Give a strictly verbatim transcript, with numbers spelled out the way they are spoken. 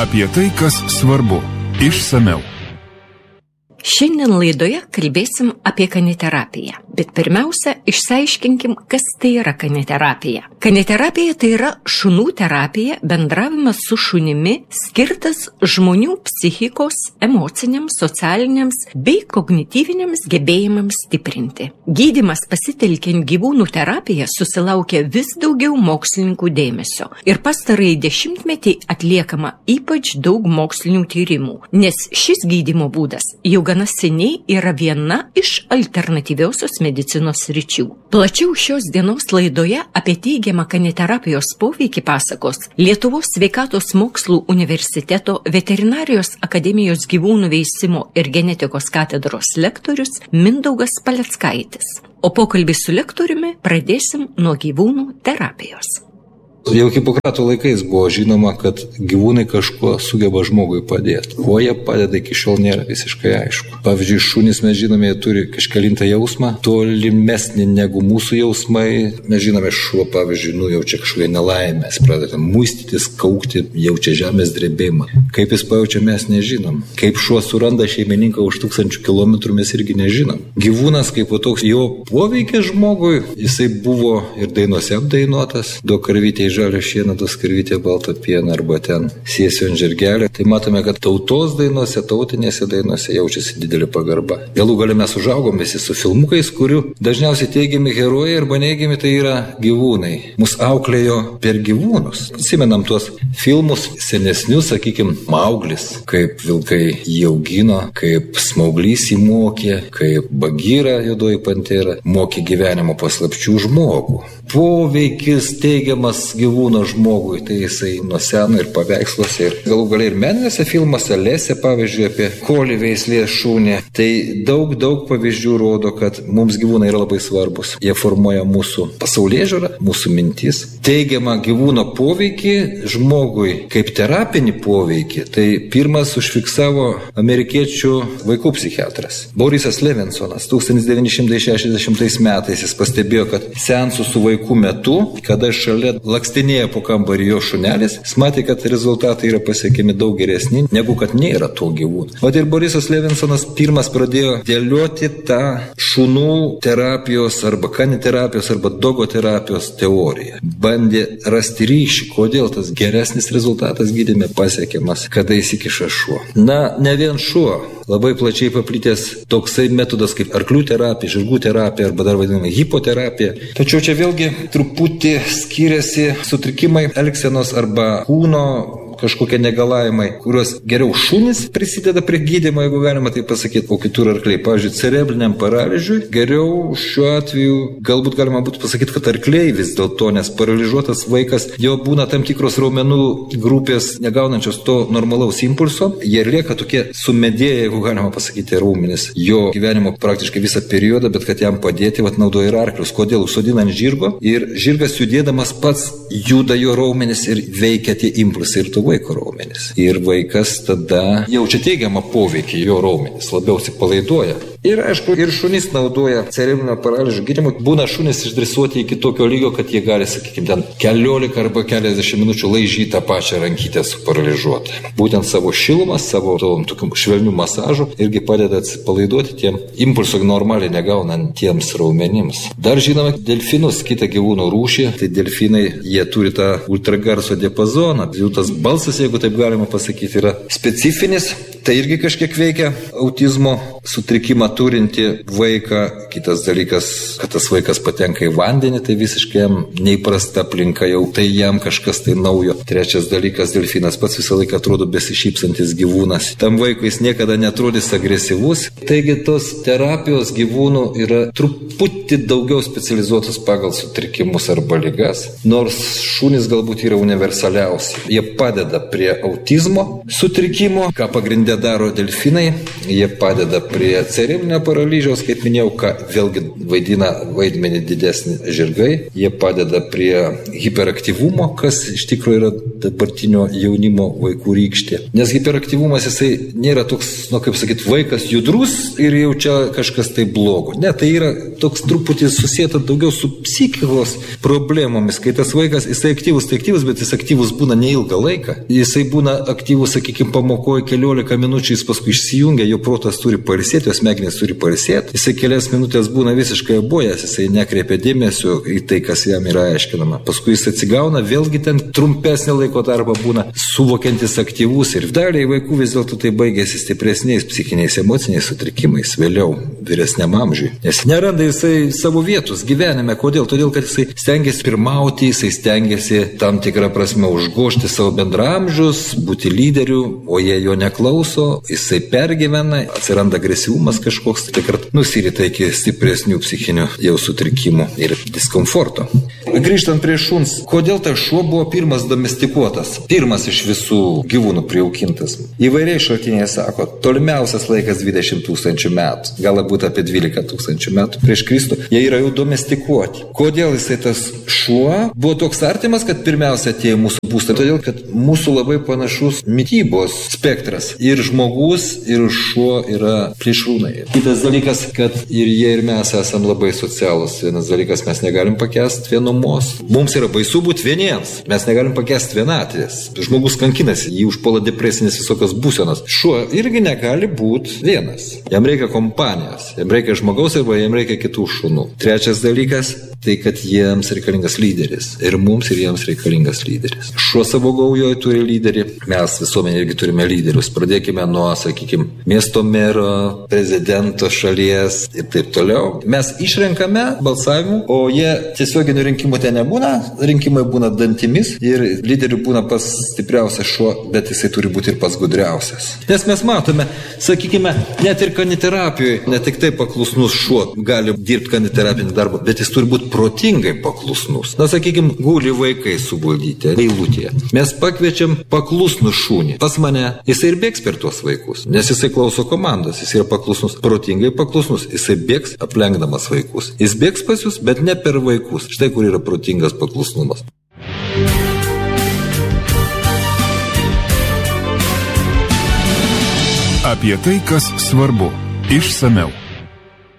Apie tai, kas svarbu. Išsamiau. Šiandien laidoje kalbėsim apie kaniterapiją, bet pirmiausia, išsiaiškinkim, kas tai yra kaniterapija. Kaniterapija tai yra šunų terapija, bendravimas su šunimi, skirtas žmonių psichikos, emociniams, socialiniams bei kognityviniams gebėjimams stiprinti. Gydymas pasitelkiant gyvūnų terapiją susilaukia vis daugiau mokslininkų dėmesio ir pastarąjį dešimtmetį atliekama ypač daug mokslinių tyrimų, nes šis gydymo būdas jau gana seniai yra viena iš alternatyviausios medicinos sričių. Plačiau šios dienos laidoje apie teigiamą kaniterapijos poveikį pasakos Lietuvos sveikatos mokslų universiteto veterinarijos akademijos gyvūnų veisimo ir genetikos katedros lektorius Mindaugas Paleckaitis. O pokalbį su lektoriumi pradėsim nuo gyvūnų terapijos. Jau Hipokrato laikais buvo žinoma, kad gyvūnai kažkuo sugeba žmogui padėti. Kuo jie padeda, iki šiol nėra visiškai aišku. Pavyzdžiui, šunys, mes žinome, jie turi kažkelintą jausmą, tolimesnį negu mūsų jausmai. Mes žinome, šuo, pavyzdžiui, nujaučia kažkokią nelaimę, jis pradeda muistytis, kaukti, jaučia žemės drebėjimą. Kaip jis pajaučia, mes nežinom. Kaip šuo suranda šeimininką už tūkstančių kilometrų, mes irgi nežinom. Gyvūnas kaip toks, jo poveikis žmogui, jisai buvo ir dainose apdainuotas, do karvytė žalio šieno, dos karvytė balto pieno arba ten sėsiu ant žirgelio. Tai matome, kad tautos dainuose, tautinėse dainuose jaučiasi didelė pagarba. Galų gale mes užaugom visi su filmukais, kurių dažniausiai teigiami herojai arba neigiami tai yra gyvūnai. Mus auklėjo per gyvūnus. Atsimenam tuos filmus senesnius, sakykim, Mauglis, kaip vilkai jį augino, kaip Smauglys jį mokė, kaip Bagyra, juodoji pantera, mokė gyvenimo paslapčių žmogų. Poveikis teigiamas gyvūno žmogui, tai jisai nuo seno ir paveiksluose, ir galų galiai ir meninėse filmuose, Lesė, pavyzdžiui, apie kolį veislės šunį. Tai daug, daug pavyzdžių rodo, kad mums gyvūnai yra labai svarbus. Jie formuoja mūsų pasaulėžiūrą, mūsų mintis. Teigiamą gyvūno poveikį žmogui kaip terapinį poveikį, tai pirmas užfiksavo amerikiečių vaikų psichiatras Borisas Levinsonas. tūkstantis devyni šimtai šešiasdešimtais metais jis pastebėjo, kad seansų su vaikų metu, kada šalia lakstinėja po kambarį jo šunelis, jis matė, kad rezultatai yra pasiekiami daug geresni, negu kad nėra to gyvūno. O ir Borisas Levinsonas pirmas pradėjo dėlioti tą šunų terapijos arba kaniterapijos arba dogoterapijos teoriją. Bandė rasti ryšį, kodėl tas geresnis rezultatas gydyme pasiekiamas, kada įsikiša šuo. Na, ne vien šuo. Labai plačiai paplitęs toksai metodas kaip arklių terapija, žirgų terapija arba dar vadinama hipoterapija. Tačiau čia vėlgi truputį skiriasi sutrikimai elgsenos arba kūno kažkokie negalavimai, kuriuos geriau šunys prisideda prie gydymo, jeigu galima tai pasakyti, o kitur arkliai. Pavyzdžiui, cerebriniam paralyžiui geriau šiuo atveju galbūt galima būtų pasakyti, kad arkliai vis dėlto, nes paralyžiuotas vaikas, jo būna tam tikros raumenų grupės negaunančios to normalaus impulso, jie lieka tokie sumedėję, jeigu galima pasakyti, raumenis. Jo gyvenimo praktiškai visą periodą, bet kad jam padėti, vat naudoja ir arklius. Kodėl? Užsodina ant žirgo ir žirgas judėdamas pats juda jo raumenis ir veikia tie impulsai ir to vaiko raumenis. Ir vaikas tada jaučia teigiamą poveikį, jo raumenis labiausiai palaiduoja. Ir aišku, ir šunys naudoja cerebrinio paralyžių gydymui. Būna šunys išdresuoti iki tokio lygio, kad jie gali, sakykime, ten keliolika arba keliasdešimt minučių laižyti tą pačią rankytę suparalyžiuotą. Būtent savo šilumą, savo tokiu švelniu masažu irgi padeda atsipalaiduoti tiem impulsų normaliai negaunantiems raumenims. Dar žinome delfinus, kitą gyvūnų rūšį. Tai delfinai, jie turi tą ultragarso diapazoną. Jų tas balsas, jeigu taip galima pasakyti, yra specifinis. Tai irgi kažkiek veikia autizmo sutrikimą turinti vaiką. Kitas dalykas, kad tas vaikas patenka į vandenį, tai visiškai jam neįprasta aplinka, jau tai jam kažkas tai naujo. Trečias dalykas, delfinas pats visą laiką atrodo besišypsantis gyvūnas. Tam vaikui jis niekada netrodys agresyvus. Taigi tos terapijos gyvūnų yra truputį daugiau specializuotos pagal sutrikimus arba ligas, nors šunys galbūt yra universaliausi. Jie padeda prie autizmo sutrikimo, ką pagrindė daro delfinai, jie padeda prie cerebrinio paralyžiaus, kaip minėjau, ką vėlgi vaidina vaidmenį didesnį žirgai. Jie padeda prie hiperaktyvumo, kas iš tikrųjų yra dabartinio jaunimo vaikų rykštė. Nes hiperaktyvumas jisai nėra toks, nu kaip sakyt, vaikas judrus ir jau čia kažkas tai blogo. Ne, tai yra toks truputį susijęta daugiau su psichikos problemomis, kai tas vaikas, jisai aktyvus, tai aktyvus, bet jis aktyvus būna neilgą laiką. Jisai būna aktyvus, sakykime, pamokoje keliolika minučių, jis paskui išsijungia, jo protas turi pailsėti, jo smegenys turi pailsėti. Jisai kelias minutės būna visiškai abojęs, jisai nekreipia dėmesio į tai, kas jam yra aiškinama. Paskui jis atsigauna, vėlgi ten trumpesnį laiko tarpą būna suvokiantis aktyvus ir daliai vaikų vis dėlto tai baigėsi stipresniais psichiniais emociniais sutrikimais vėliau vyresniam amžiui. Nes neranda jisai savo vietos gyvenime. Kodėl? Todėl, kad jisai stengiasi pirmauti, jisai stengiasi tam tikrą prasme užgožti savo bendramžius, būti lyderiu, o jie jo neklauso, jisai pergyvena, atsiranda agresyvumas kažkoks, tikrai nusirita iki stipresnių psichinių jau sutrikimų ir diskomforto. Grįžtant prie šuns, kodėl tas šuo buvo pirmas domestikuotas, pirmas iš visų gyvūnų prijaukintas? Įvairiai šaltiniai sako, tolimiausias laikas dvidešimt tūkstančių metų, galbūt apie dvylika tūkstančių metų prieš Kristų, jie yra jau domestikuoti. Kodėl jisai tas šuo buvo toks artimas, kad pirmiausia atėjo mūsų būstą? Todėl, kad mūsų labai panašus mitybos spektras. Ir žmogus, ir šuo yra plėšrūnai. Kitas dalykas, kad ir jie, ir mes esam labai socialūs. Vienas dalykas, mes negalim pakęsti vienumos. Mums yra baisu būti vieniems. Mes negalim pakęsti vienatvės. Žmogus kankinasi, jį užpuola depresinės visokios būsenos. Šuo irgi negali būti vienas. Jam reikia kompanijos. Jam reikia žmogaus arba jam reikia kitų šunų. Trečias dalykas, tai kad jiems reikalingas lyderis. Ir mums ir jiems reikalingas lyderis. Šuo savo gaujoje turi lyderį. Mes visuomenė irgi turime lyderius. Pradėkime nuo, sakykime, miesto mero, prezidento šalies ir taip toliau. Mes išrenkame balsavimu, o jie tiesioginių rinkimų ten nebūna. Rinkimai būna dantimis ir lyderių būna pas stipriausias šuo, bet jisai turi būti ir pas gudriausias. Nes mes matome, sakykime, net ir kaniterapijoje, ne tik tai paklusnus šuo gali dirbti kaniterapinį darbą, bet jis turi būti protingai paklusnus. Na, sakykime, guli vaikai suguldyti eilutėje. Mes pakviečiam paklusnų šunį. Pas mane jisai ir bėgs per tuos vaikus, nes jisai klauso komandos, jis yra paklusnus, protingai paklusnus, jisai bėgs aplenkdamas vaikus. Jis bėgs pas jūs, bet ne per vaikus. Štai kur yra protingas paklusnumas. Apie tai, kas svarbu. Išsamiau.